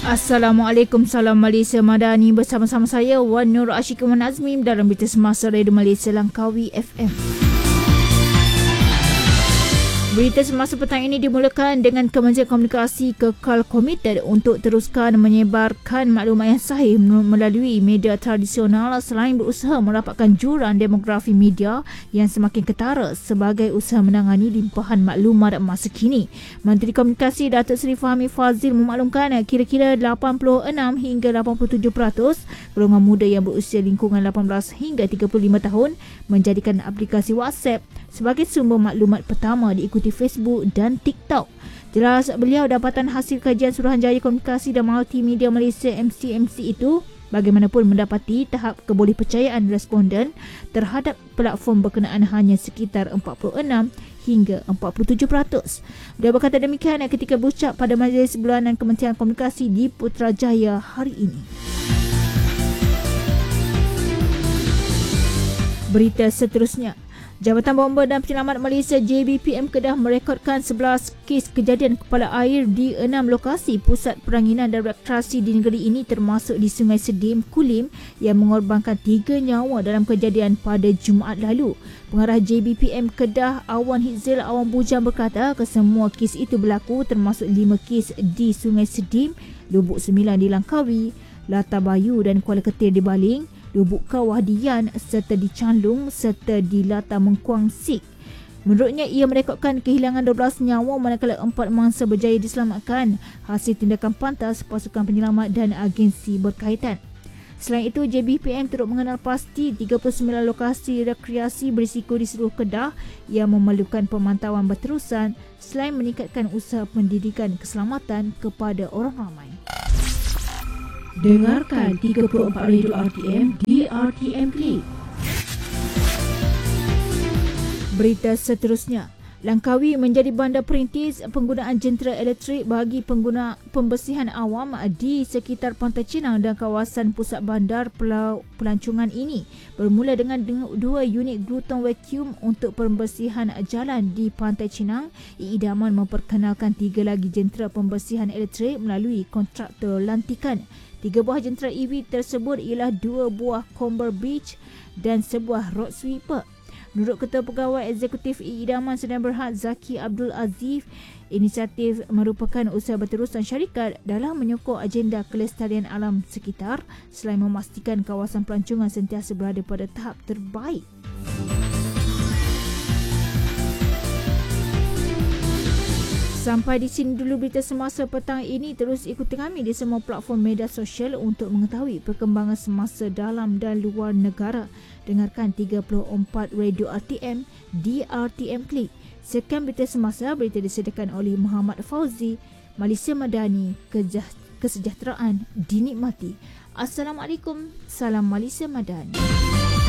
Assalamualaikum, salam Malaysia Madani. Bersama-sama saya Wan Nur Ashik Wan Azmim dalam Berita Semasa Radio Malaysia Langkawi FM. Berita Semasa petang ini dimulakan dengan Kementerian Komunikasi kekal komited untuk teruskan menyebarkan maklumat yang sahih melalui media tradisional selain berusaha merapatkan jurang demografi media yang semakin ketara sebagai usaha menangani limpahan maklumat masa kini. Menteri Komunikasi Datuk Seri Fahmi Fadzil memaklumkan kira-kira 86 hingga 87% golongan muda yang berusia lingkungan 18 hingga 35 tahun menjadikan aplikasi WhatsApp sebagai sumber maklumat pertama diikuti Facebook dan TikTok. Jelas beliau, dapatan hasil kajian Suruhanjaya Komunikasi dan Multimedia Malaysia MCMC itu bagaimanapun mendapati tahap kebolehpercayaan responden terhadap platform berkenaan hanya sekitar 46 hingga 47%. Beliau berkata demikian ketika berucap pada Majlis Bulanan Kementerian Komunikasi di Putrajaya hari ini. Berita seterusnya, Jabatan Bomba dan Penyelamat Malaysia JBPM Kedah merekodkan 11 kes kejadian kepala air di 6 lokasi pusat peranginan dan rekreasi di negeri ini termasuk di Sungai Sedim, Kulim yang mengorbankan 3 nyawa dalam kejadian pada Jumaat lalu. Pengarah JBPM Kedah Awan Hizil Awan Bujang berkata kesemua kes itu berlaku termasuk 5 kes di Sungai Sedim, Lubuk Sembilan di Langkawi, Latabayu dan Kuala Ketir di Baling, Lubuk Kawah Dian serta di Canlung serta di Lata Mengkuang Sik. Menurutnya, ia merekodkan kehilangan 12 nyawa manakala 4 mangsa berjaya diselamatkan hasil tindakan pantas pasukan penyelamat dan agensi berkaitan. Selain itu, JBPM turut mengenal pasti 39 lokasi rekreasi berisiko di seluruh Kedah yang memerlukan pemantauan berterusan selain meningkatkan usaha pendidikan keselamatan kepada orang ramai. Dengarkan 34 Radio RTM di RTM Klik. Berita seterusnya, Langkawi menjadi bandar perintis penggunaan jentera elektrik bagi pengguna pembersihan awam di sekitar Pantai Chinang dan kawasan pusat bandar pelancongan ini. Bermula dengan 2 unit gluton vacuum untuk pembersihan jalan di Pantai Chinang, iidaman memperkenalkan 3 lagi jentera pembersihan elektrik melalui kontraktor lantikan. 3 buah jentera EV tersebut ialah 2 buah Comber Beach dan sebuah road sweeper. Menurut Ketua Pegawai Eksekutif iidaman Sdn Bhd Zaki Abdul Aziz, inisiatif merupakan usaha berterusan syarikat dalam menyokong agenda kelestarian alam sekitar selain memastikan kawasan pelancongan sentiasa berada pada tahap terbaik. Sampai di sini dulu berita semasa petang ini. Terus ikuti kami di semua platform media sosial untuk mengetahui perkembangan semasa dalam dan luar negara. Dengarkan 34 Radio RTM di RTM Klik. Sekian berita semasa, berita disediakan oleh Muhammad Fauzi. Malaysia Madani, kesejahteraan dinikmati. Assalamualaikum, salam Malaysia Madani.